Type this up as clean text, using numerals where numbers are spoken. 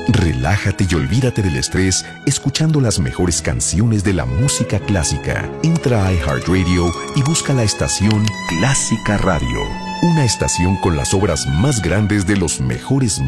Relájate y olvídate del estrés escuchando las mejores canciones de la música clásica. Entra a iHeartRadio y busca la estación Clásica Radio. Una estación con las obras más grandes de los mejores